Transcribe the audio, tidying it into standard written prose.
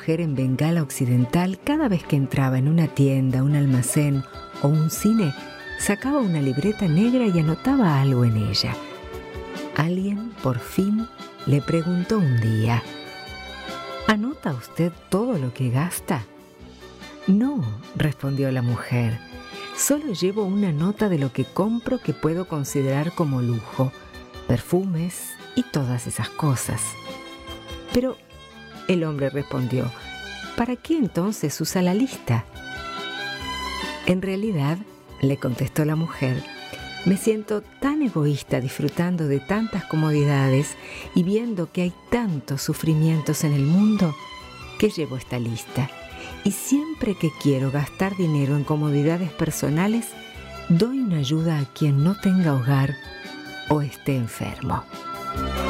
mujer en Bengala Occidental, cada vez que entraba en una tienda, un almacén o un cine, sacaba una libreta negra y anotaba algo en ella. Alguien, por fin, le preguntó un día: ¿anota usted todo lo que gasta? No, respondió la mujer. Solo llevo una nota de lo que compro que puedo considerar como lujo, perfumes y todas esas cosas. Pero el hombre respondió: ¿para qué entonces usa la lista? En realidad, le contestó la mujer, me siento tan egoísta disfrutando de tantas comodidades y viendo que hay tantos sufrimientos en el mundo que llevo esta lista. Y siempre que quiero gastar dinero en comodidades personales, doy una ayuda a quien no tenga hogar o esté enfermo.